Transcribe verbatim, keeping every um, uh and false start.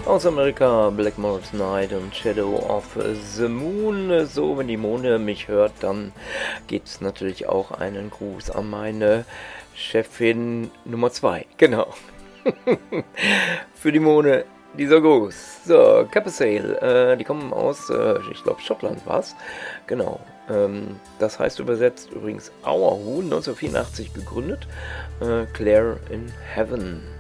Aus Amerika, Blackmore's Night und Shadow of the Moon. So, wenn die Mone mich hört, dann gibt es natürlich auch einen Gruß an meine Chefin Nummer zwei. Genau. Für die Mone dieser Gruß. So, Capisail, äh, die kommen aus, äh, ich glaube, Schottland war es. Genau. Ähm, das heißt übersetzt übrigens Our Who, neunzehnhundertvierundachtzig gegründet. Äh, Claire in Heaven.